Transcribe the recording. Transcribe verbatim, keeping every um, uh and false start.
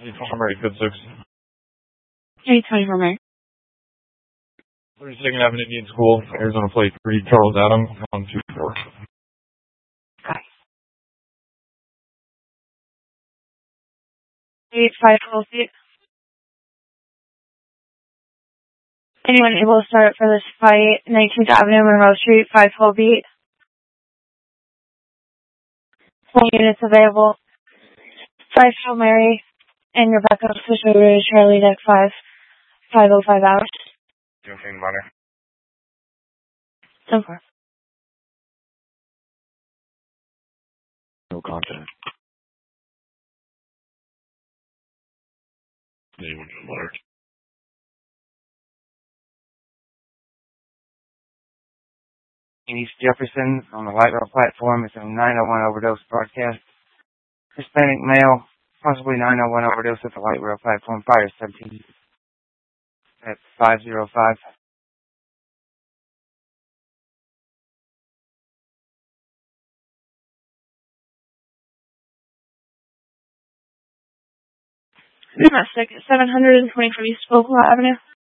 Mary, good six. eight twenty-four Mary. thirty-second Avenue Indian School, Arizona Plate three, Charles Adam, one two four. Okay. eight five twelve feet. Anyone able to start for this fight? nineteenth Avenue, Monroe Street, five twelve feet. Four units available. five twelve Mary, and your backup switch over to Charlie deck five, five oh five hours. Josephine Bonner. So far. No contact. Name alert. East Jefferson on the light rail platform. It's a nine oh one overdose broadcast. Hispanic male, possibly nine oh one overdose at the light rail platform. Fire seventeen at five oh five. Domestic, seven twenty-four East Oakland Avenue.